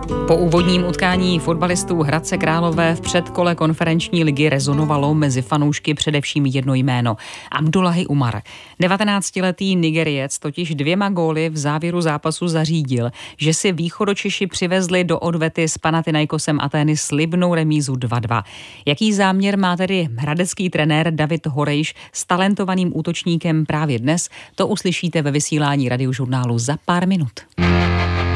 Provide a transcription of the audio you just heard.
Po úvodním utkání fotbalistů Hradce Králové v předkole konferenční ligy rezonovalo mezi fanoušky především jedno jméno – Abdullahi Umar. 19letý Nigeriec totiž 2 góly v závěru zápasu zařídil, že si Východočeši přivezli do odvety s Panathinaikosem Atény slibnou remízu 2-2. Jaký záměr má tedy hradecký trenér David Horejš s talentovaným útočníkem právě dnes, to uslyšíte ve vysílání Radiožurnálu za pár minut.